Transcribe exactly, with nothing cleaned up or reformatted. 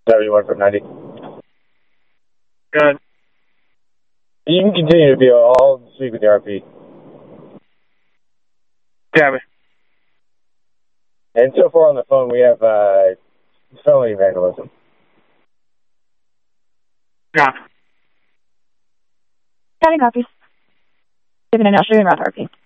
seventy-one from ninety. Good. You can continue to be. I'll speak with the R P. Copy. And so far on the phone, we have uh, felony vandalism. Copy. Cutting copies. Given an Usher and Roth R P.